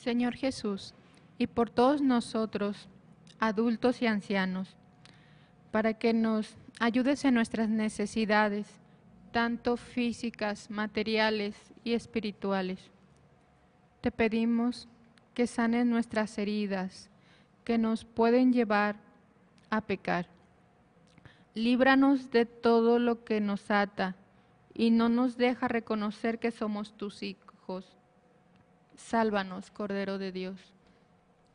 Señor Jesús, y por todos nosotros, adultos y ancianos, para que nos ayudes en nuestras necesidades, tanto físicas, materiales y espirituales. Te pedimos que sanes nuestras heridas, que nos pueden llevar a pecar. Líbranos de todo lo que nos ata y no nos deja reconocer que somos tus hijos. Sálvanos, Cordero de Dios.